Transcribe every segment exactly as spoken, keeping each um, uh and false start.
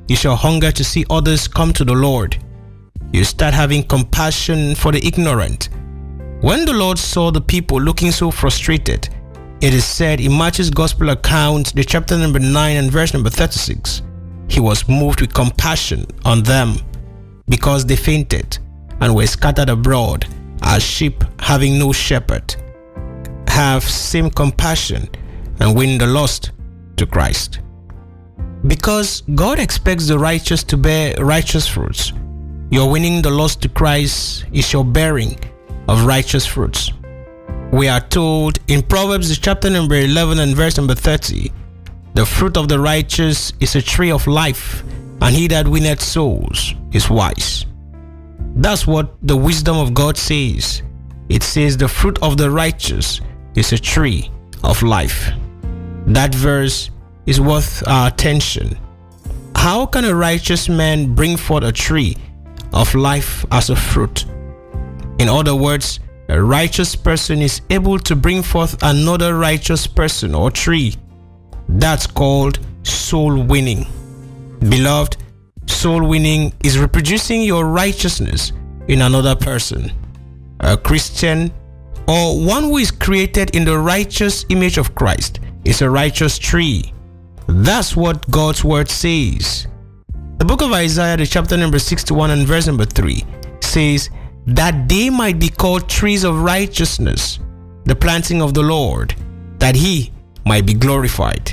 you shall hunger to see others come to the Lord. You start having compassion for the ignorant. When the Lord saw the people looking so frustrated, it is said in Matthew's Gospel account, the chapter number nine and verse number thirty-six, he was moved with compassion on them because they fainted and were scattered abroad as sheep having no shepherd. Have same compassion and win the lost to Christ. Because God expects the righteous to bear righteous fruits, your winning the lost to Christ is your bearing of righteous fruits. We are told in Proverbs chapter number eleven and verse number thirty, the fruit of the righteous is a tree of life, and he that winneth souls is wise. That's what the wisdom of God says. It says the fruit of the righteous is a tree of life. That verse is worth our attention. How can a righteous man bring forth a tree of life as a fruit? In other words, a righteous person is able to bring forth another righteous person or tree. That's called soul winning. Beloved, soul winning is reproducing your righteousness in another person. A Christian, or one who is created in the righteous image of Christ, is a righteous tree. That's what God's word says. The book of Isaiah, the chapter number sixty-one and verse number three, says that they might be called trees of righteousness, the planting of the Lord, that he might be glorified.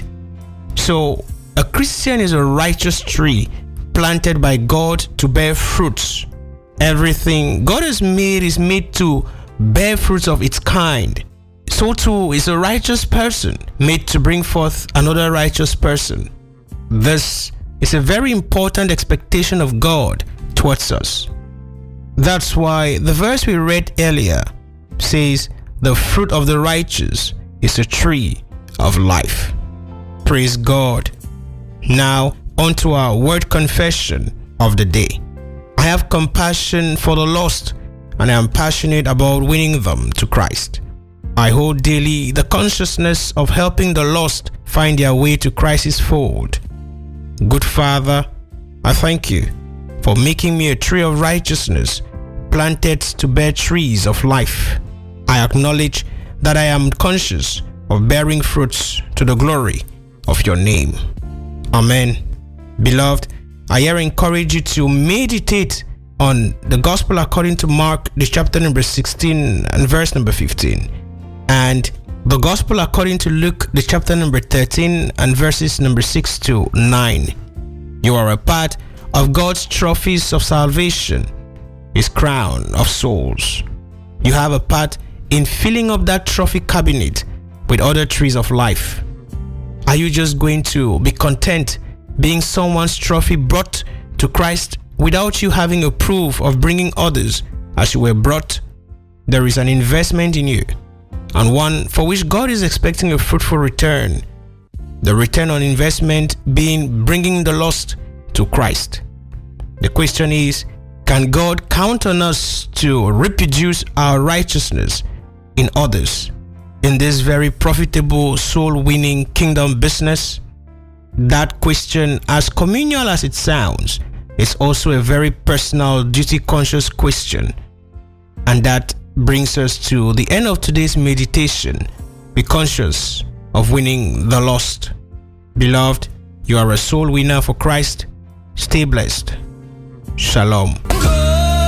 So, a Christian is a righteous tree planted by God to bear fruits. Everything God has made is made to bear fruits of its kind. So too is a righteous person made to bring forth another righteous person. This is a very important expectation of God towards us. That's why the verse we read earlier says, the fruit of the righteous is a tree of life. Praise God. Now, on to our word confession of the day. I have compassion for the lost, and I am passionate about winning them to Christ. I hold daily the consciousness of helping the lost find their way to Christ's fold. Good Father, I thank you for making me a tree of righteousness, planted to bear trees of life. I acknowledge that I am conscious of bearing fruits to the glory of your name. Amen. Beloved, I here encourage you to meditate on the Gospel according to Mark, the chapter number sixteen and verse number fifteen, and the Gospel according to Luke, the chapter number thirteen and verses number six to nine. You are a part of God's trophies of salvation, his crown of souls. You have a part in filling up that trophy cabinet with other trees of life. Are you just going to be content being someone's trophy brought to Christ without you having a proof of bringing others as you were brought? There is an investment in you, and one for which God is expecting a fruitful return. The return on investment being bringing the lost to Christ. The question is, can God count on us to reproduce our righteousness in others in this very profitable soul-winning kingdom business? That question, as communal as it sounds, is also a very personal, duty-conscious question. And that brings us to the end of today's meditation. Be conscious of winning the lost. Beloved, you are a soul winner for Christ. Stay blessed. Shalom.